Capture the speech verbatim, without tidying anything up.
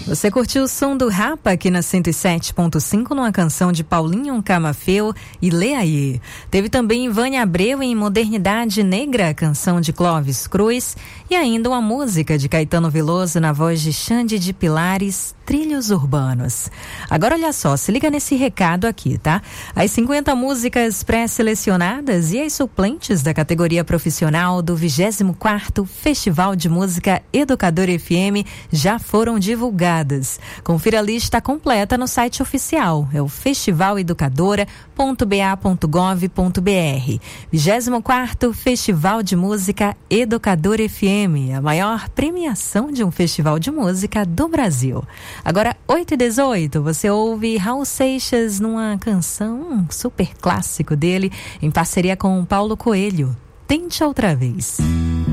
Você curtiu o som do Rapa aqui na cento e sete ponto cinco numa canção de Paulinho Camafeu e Leaí. Teve também Vânia Abreu em Modernidade Negra, canção de Clóvis Cruz, e ainda uma música de Caetano Veloso na voz de Xande de Pilares, Trilhos Urbanos. Agora olha só, se liga nesse recado aqui, tá? As cinquenta músicas pré-selecionadas e as suplentes da categoria profissional do vigésimo quarto Festival de Música Educadora F M já foram divulgadas. Confira a lista completa no site oficial, é o festival educadora ponto b a ponto gov ponto b r. vigésimo quarto Festival de Música Educadora F M, a maior premiação de um festival de música do Brasil. Agora, oito e dezoito, você ouve Raul Seixas numa canção, um super clássico dele, em parceria com Paulo Coelho, Tente Outra Vez.